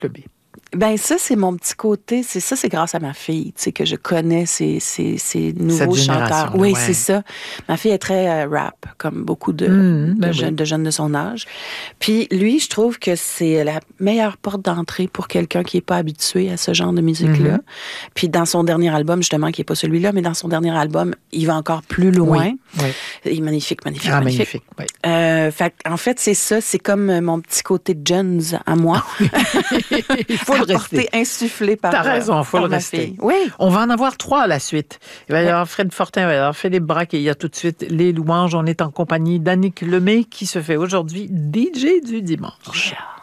clubber? Ben ça, c'est mon petit côté. C'est grâce à ma fille, tu sais, que je connais ces nouveaux chanteurs. Oui, c'est ça. Ma fille est très rap, comme beaucoup de jeunes de son âge. Puis lui, je trouve que c'est la meilleure porte d'entrée pour quelqu'un qui n'est pas habitué à ce genre de musique-là. Puis dans son dernier album, justement, qui n'est pas celui-là, mais dans son dernier album, il va encore plus loin. Oui. Il est magnifique. Oui. En fait, c'est ça. C'est comme mon petit côté Jones à moi. Il faut le rester. Insufflé par T'as raison, il faut le ma rester. fille. Oui. On va en avoir 3 à la suite. Il va y avoir Fred Fortin, il va y avoir Philippe Braque et il y a tout de suite les louanges. On est en compagnie d'Annick Lemay qui se fait aujourd'hui DJ du dimanche.